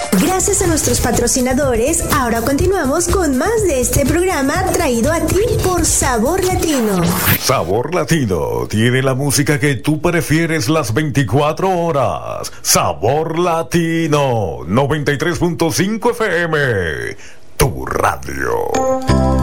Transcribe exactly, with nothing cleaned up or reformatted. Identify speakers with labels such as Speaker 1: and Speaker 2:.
Speaker 1: Gracias a nuestros patrocinadores, ahora continuamos con más de este programa traído a ti por Sabor Latino.
Speaker 2: Sabor Latino tiene la música que tú prefieres las veinticuatro horas. Sabor Latino noventa y tres punto cinco F M, tu radio.